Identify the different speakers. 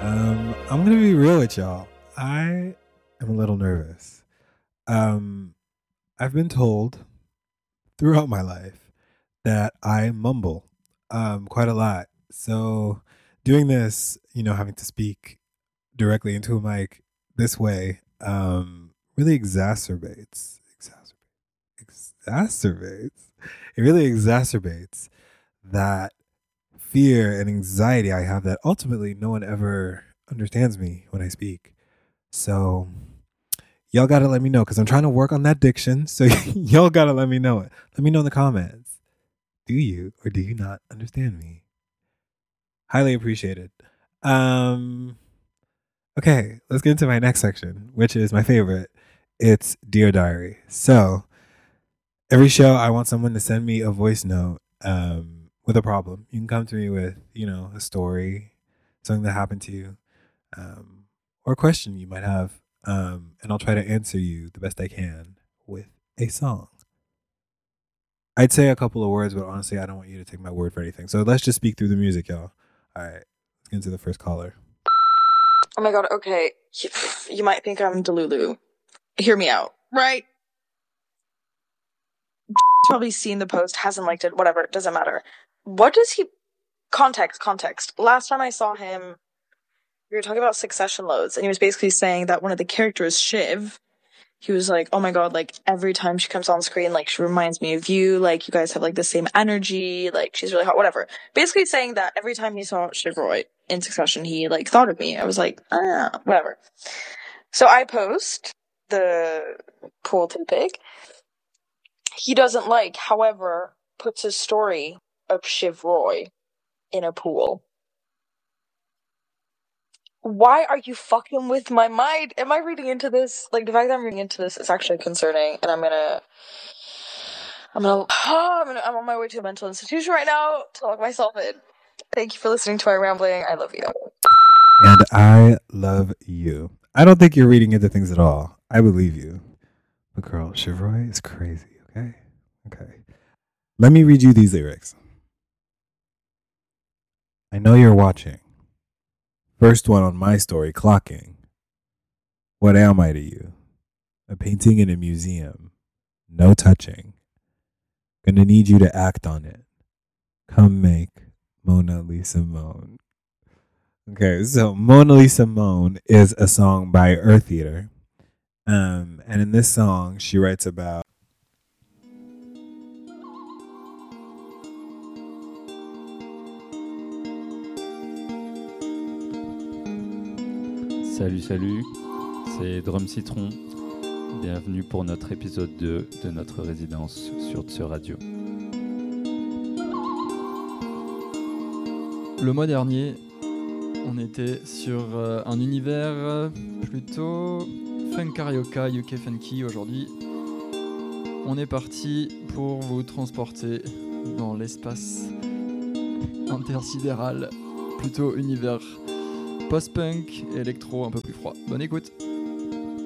Speaker 1: I'm gonna be real with y'all. I am a little nervous. Um, I've been told throughout my life that I mumble quite a lot. So doing this, having to speak directly into a mic this way really exacerbates. It really exacerbates that fear and anxiety I have that ultimately no one ever understands me when I speak. So y'all gotta let me know because I'm trying to work on that diction. So y'all gotta let me know it. Let me know in the comments. Do you or do you not understand me? Highly appreciated. Okay, let's get into my next section, which is my favorite. It's Dear Diary. So every show I want someone to send me a voice note with a problem. You can come to me with, a story, something that happened to you, or a question you might have. And I'll try to answer you the best I can with a song. I'd say a couple of words, but honestly, I don't want you to take my word for anything. So let's just speak through the music, y'all. All right, let's get into the first caller.
Speaker 2: Oh my god, okay. You might think I'm Delulu. Hear me out, right? Probably seen the post, hasn't liked it, whatever, doesn't matter. What does he... Context. Last time I saw him, we were talking about Succession loads, and he was basically saying that one of the characters, Shiv, he was like, oh my god, like, every time she comes on screen, like, she reminds me of you, like, you guys have, like, the same energy, like, she's really hot, whatever. Basically saying that every time he saw Shiv Roy in Succession, he, like, thought of me. I was like, whatever. So I post the pool pic. He doesn't like, however, puts his story of Shiv Roy in a pool. Why are you fucking with my mind? Am I reading into this? Like, the fact that I'm reading into this is actually concerning, and I'm on my way to a mental institution right now to lock myself in. Thank you for listening to my rambling. I love you.
Speaker 1: And I love you. I don't think you're reading into things at all. I believe you. But girl, Shiv Roy is crazy, okay? Okay. Let me read you these lyrics. I know you're watching. First one on my story, clocking. What am I to you? A painting in a museum. No touching. Gonna need you to act on it. Come make Mona Lisa moan. Okay, so Mona Lisa Moan is a song by Earth Eater. And in this song, she writes about
Speaker 3: Salut, c'est Drum Citron. Bienvenue pour notre épisode 2 de notre résidence sur Tse Radio. Le mois dernier, on était sur un univers plutôt funk carioca, UK funky. Aujourd'hui, on est parti pour vous transporter dans l'espace intersidéral, plutôt univers post-punk, électro un peu plus froid. Bonne écoute.